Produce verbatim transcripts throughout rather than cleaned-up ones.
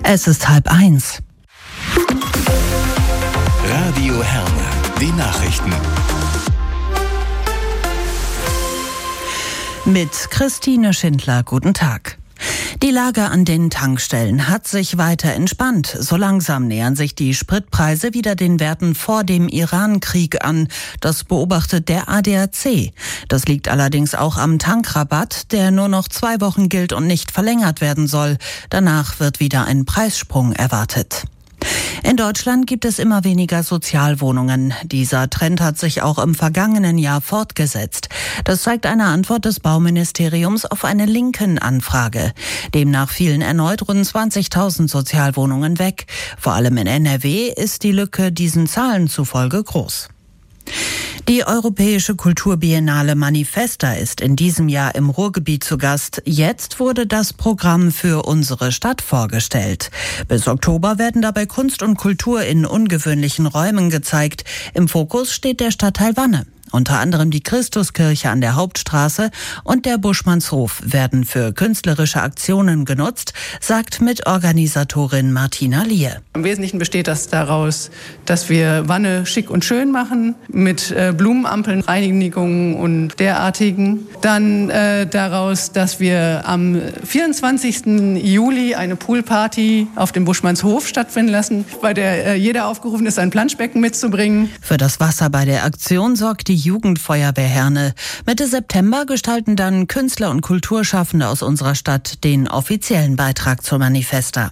Es ist halb eins. Radio Herne, die Nachrichten. Mit Christine Schindler, guten Tag. Die Lage an den Tankstellen hat sich weiter entspannt. So langsam nähern sich die Spritpreise wieder den Werten vor dem Iran-Krieg an. Das beobachtet der A D A C. Das liegt allerdings auch am Tankrabatt, der nur noch zwei Wochen gilt und nicht verlängert werden soll. Danach wird wieder ein Preissprung erwartet. In Deutschland gibt es immer weniger Sozialwohnungen. Dieser Trend hat sich auch im vergangenen Jahr fortgesetzt. Das zeigt eine Antwort des Bauministeriums auf eine Linken-Anfrage. Demnach fielen erneut rund zwanzigtausend Sozialwohnungen weg. Vor allem in N R W ist die Lücke diesen Zahlen zufolge groß. Die Europäische Kulturbiennale Manifesta ist in diesem Jahr im Ruhrgebiet zu Gast. Jetzt wurde das Programm für unsere Stadt vorgestellt. Bis Oktober werden dabei Kunst und Kultur in ungewöhnlichen Räumen gezeigt. Im Fokus steht der Stadtteil Wanne. Unter anderem die Christuskirche an der Hauptstraße und der Buschmannshof werden für künstlerische Aktionen genutzt, sagt Mitorganisatorin Martina Lier. Im Wesentlichen besteht das daraus, dass wir Wanne schick und schön machen mit äh, Blumenampeln, Reinigungen und derartigen. Dann äh, daraus, dass wir am vierundzwanzigsten Juli eine Poolparty auf dem Buschmannshof stattfinden lassen, bei der äh, jeder aufgerufen ist, ein Planschbecken mitzubringen. Für das Wasser bei der Aktion sorgt die Jugendfeuerwehr Herne. Mitte September gestalten dann Künstler und Kulturschaffende aus unserer Stadt den offiziellen Beitrag zur Manifesta.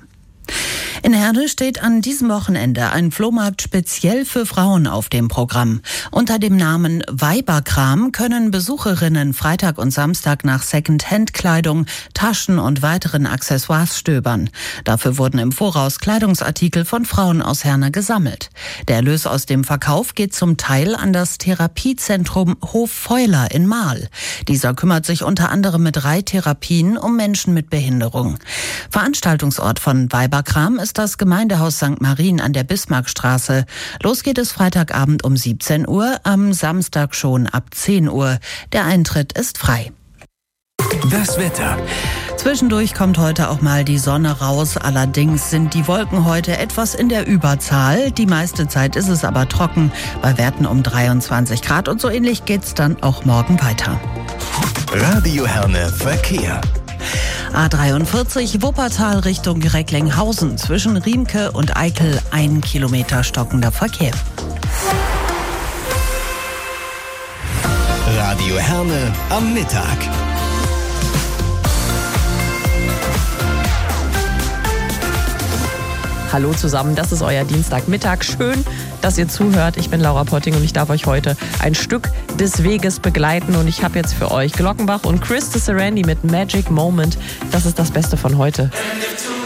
In Herne steht an diesem Wochenende ein Flohmarkt speziell für Frauen auf dem Programm. Unter dem Namen Weiberkram können Besucherinnen Freitag und Samstag nach Second-Hand-Kleidung, Taschen und weiteren Accessoires stöbern. Dafür wurden im Voraus Kleidungsartikel von Frauen aus Herne gesammelt. Der Erlös aus dem Verkauf geht zum Teil an das Therapiezentrum Hof Feuler in Marl. Dieser kümmert sich unter anderem mit drei Therapien um Menschen mit Behinderung. Veranstaltungsort von Weiberkram ist das Gemeindehaus Sankt Marien an der Bismarckstraße. Los geht es Freitagabend um siebzehn Uhr, am Samstag schon ab zehn Uhr. Der Eintritt ist frei. Das Wetter. Zwischendurch kommt heute auch mal die Sonne raus. Allerdings sind die Wolken heute etwas in der Überzahl. Die meiste Zeit ist es aber trocken, bei Werten um dreiundzwanzig Grad. Und so ähnlich geht's dann auch morgen weiter. Radio Herne Verkehr. A dreiundvierzig Wuppertal Richtung Recklinghausen. Zwischen Riemke und Eickel ein Kilometer stockender Verkehr. Radio Herne am Mittag. Hallo zusammen, das ist euer Dienstagmittag. Schön, dass ihr zuhört. Ich bin Laura Potting und ich darf euch heute ein Stück des Weges begleiten. Und ich habe jetzt für euch Glockenbach und Chris de Serendy mit Magic Moment. Das ist das Beste von heute.